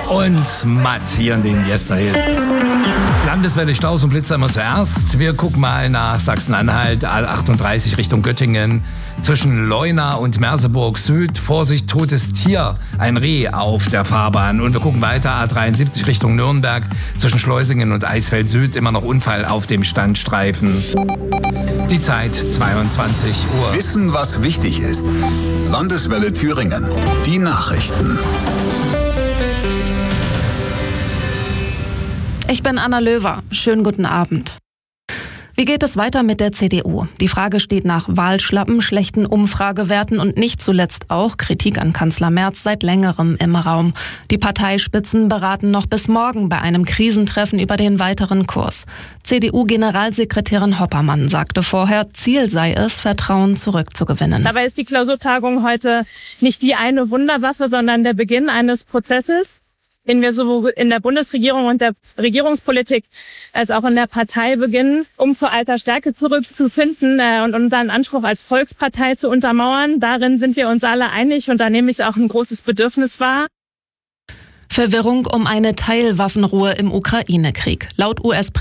Und Matt hier in den Yesterhits. Landeswelle Staus und Blitzer immer zuerst. Wir gucken mal nach Sachsen-Anhalt, A38 Richtung Göttingen. Zwischen Leuna und Merseburg Süd. Vorsicht, totes Tier, ein Reh auf der Fahrbahn. Und wir gucken weiter, A73 Richtung Nürnberg. Zwischen Schleusingen und Eisfeld Süd immer noch Unfall auf dem Standstreifen. Die Zeit 22 Uhr. Wissen, was wichtig ist. Landeswelle Thüringen. Die Nachrichten. Ich bin Anna Löwer. Schönen guten Abend. Wie geht es weiter mit der CDU? Die Frage steht nach Wahlschlappen, schlechten Umfragewerten und nicht zuletzt auch Kritik an Kanzler Merz seit längerem im Raum. Die Parteispitzen beraten noch bis morgen bei einem Krisentreffen über den weiteren Kurs. CDU-Generalsekretärin Hoppermann sagte vorher, Ziel sei es, Vertrauen zurückzugewinnen. Dabei ist die Klausurtagung heute nicht die eine Wunderwaffe, sondern der Beginn eines Prozesses, den wir sowohl in der Bundesregierung und der Regierungspolitik als auch in der Partei beginnen, um zur alter Stärke zurückzufinden und unseren Anspruch als Volkspartei zu untermauern. Darin sind wir uns alle einig und da nehme ich auch ein großes Bedürfnis wahr. Verwirrung um eine Teilwaffenruhe im Ukraine-Krieg. Laut US